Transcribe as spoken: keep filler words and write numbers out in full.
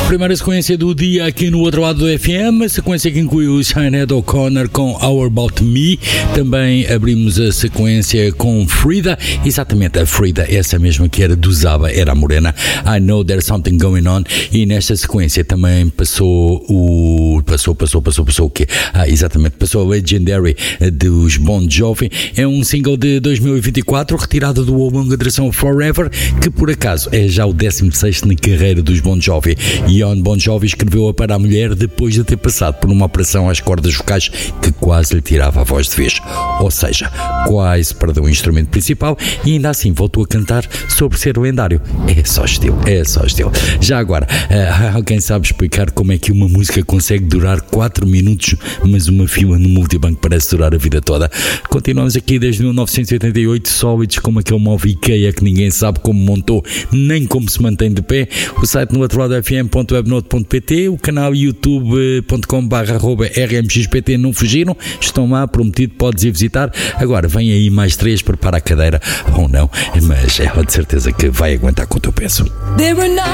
Primeira sequência do dia aqui no outro lado do F M, a sequência que inclui o Sinead O'Connor com How About Me. Também abrimos a sequência com Frida, exatamente a Frida, essa mesma que era do Zaba, era a morena, I Know There's Something Going On. E nesta sequência também passou o... passou, passou, passou, passou o quê? Ah, exatamente, passou a Legendary dos Bon Jovi. É um single de dois mil e vinte e quatro, retirado do álbum de duração Forever, que por acaso é já o décimo sexto na carreira dos Bon Jovi. Jon Bon Jovi escreveu-a para a mulher depois de ter passado por uma operação às cordas vocais que quase lhe tirava a voz de vez. Ou seja, quase perdeu o instrumento principal e ainda assim voltou a cantar sobre ser lendário. É só estilo, é só estilo. Já agora, uh, alguém sabe explicar como é que uma música consegue durar quatro minutos, mas uma fila no multibanco parece durar a vida toda? Continuamos aqui desde mil novecentos e oitenta e oito, sólidos como aquele móvel IKEA que ninguém sabe como montou, nem como se mantém de pé. O site no outro lado f m ponto webnote ponto p t, o canal youtube ponto com barra r m x p t não fugiram, estão lá, prometido, podes ir visitar. Agora vem aí mais três, prepara a cadeira ou não, mas ela de certeza que vai aguentar com o teu peso.